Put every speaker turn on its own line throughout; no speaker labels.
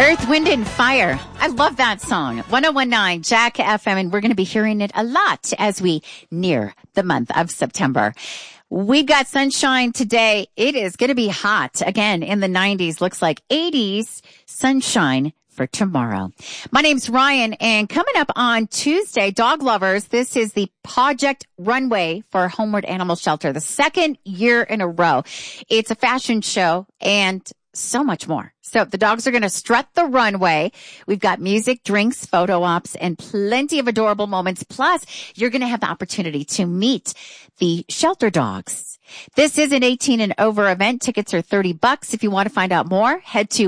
Earth, Wind, and Fire. I love that song. 1019 Jack FM, and we're going to be hearing it a lot as we near the month of September. We've got sunshine today. It is going to be hot again in the 90s. Looks like 80s sunshine for tomorrow. My name's Ryan, and coming up on Tuesday, dog lovers, this is the Project Runway for Homeward Animal Shelter, the second year in a row. It's a fashion show and so much more. So the dogs are going to strut the runway. We've got music, drinks, photo ops, and plenty of adorable moments. Plus, you're going to have the opportunity to meet the shelter dogs. This is an 18 and over event. Tickets are $30. If you want to find out more, head to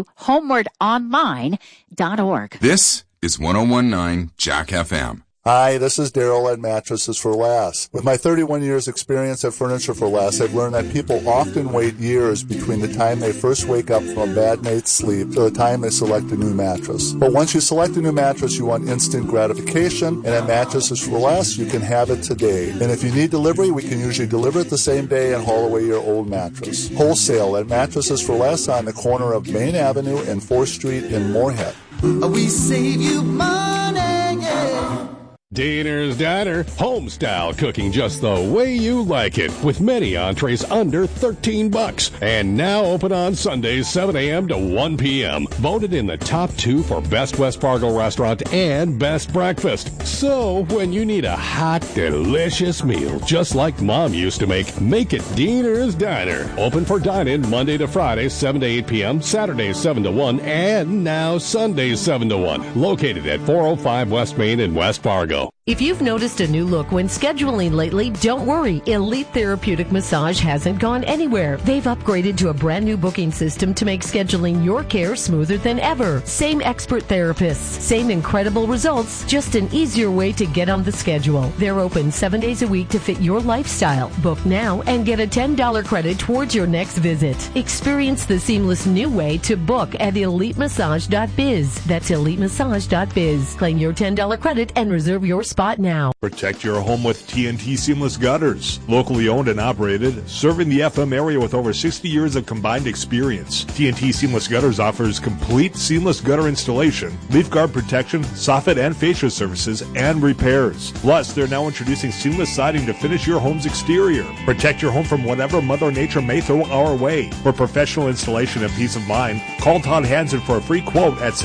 homewardonline.org.
This is 1019 Jack FM.
Hi, this is Daryl at Mattresses for Less. With my 31 years experience at Furniture for Less, I've learned that people often wait years between the time they first wake up from a bad night's sleep to the time they select a new mattress. But once you select a new mattress, you want instant gratification, and at Mattresses for Less, you can have it today. And if you need delivery, we can usually deliver it the same day and haul away your old mattress. Wholesale at Mattresses for Less on the corner of Main Avenue and 4th Street in Moorhead.
We save you money, yeah.
Diener's Diner, home-style cooking just the way you like it, with many entrees under $13. And now open on Sundays, 7 a.m. to 1 p.m. Voted in the top 2 for Best West Fargo Restaurant and Best Breakfast. So, when you need a hot, delicious meal, just like Mom used to make it Diener's Diner. Open for dine-in Monday to Friday, 7 to 8 p.m., Saturdays, 7 to 1, and now Sundays, 7 to 1. Located at 405 West Main in West Fargo.
If you've noticed a new look when scheduling lately, don't worry. Elite Therapeutic Massage hasn't gone anywhere. They've upgraded to a brand new booking system to make scheduling your care smoother than ever. Same expert therapists, same incredible results, just an easier way to get on the schedule. They're open 7 days a week to fit your lifestyle. Book now and get a $10 credit towards your next visit. Experience the seamless new way to book at elitemassage.biz. That's elitemassage.biz. Claim your $10 credit and reserve your spot now.
Protect your home with TNT Seamless Gutters. Locally owned and operated, serving the FM area with over 60 years of combined experience. TNT Seamless Gutters offers complete seamless gutter installation, leaf guard protection, soffit and fascia services, and repairs. Plus, they're now introducing seamless siding to finish your home's exterior. Protect your home from whatever Mother Nature may throw our way. For professional installation and peace of mind, call Todd Hansen for a free quote at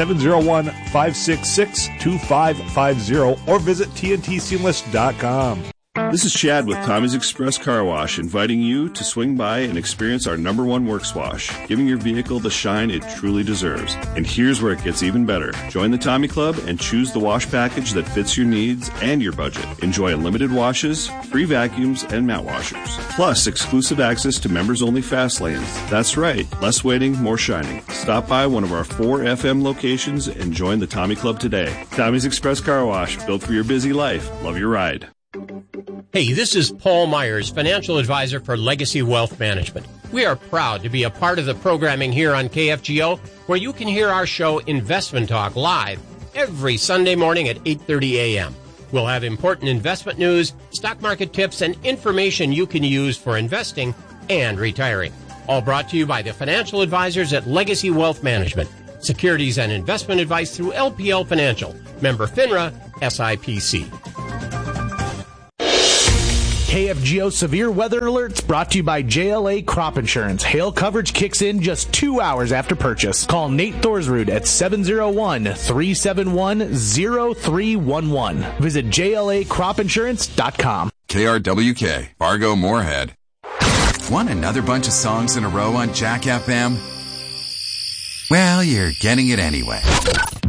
701-566-2550 or visit TNTSeamless.com.
This is Chad with Tommy's Express Car Wash, inviting you to swing by and experience our #1 works wash, giving your vehicle the shine it truly deserves. And here's where it gets even better. Join the Tommy Club and choose the wash package that fits your needs and your budget. Enjoy unlimited washes, free vacuums, and mat washers. Plus, exclusive access to members-only fast lanes. That's right, less waiting, more shining. Stop by one of our 4 FM locations and join the Tommy Club today. Tommy's Express Car Wash, built for your busy life. Love your ride.
Hey, this is Paul Myers, financial advisor for Legacy Wealth Management. We are proud to be a part of the programming here on KFGO, where you can hear our show Investment Talk live every Sunday morning at 8:30 a.m. We'll have important investment news, stock market tips, and information you can use for investing and retiring. All brought to you by the financial advisors at Legacy Wealth Management. Securities and investment advice through LPL Financial. Member FINRA, SIPC.
KFGO Severe Weather Alerts brought to you by JLA Crop Insurance. Hail coverage kicks in just 2 hours after purchase. Call Nate Thorsrud at 701-371-0311. Visit JLACropInsurance.com.
KRWK, Fargo Moorhead. Want another bunch of songs in a row on Jack FM? Well, you're getting it anyway.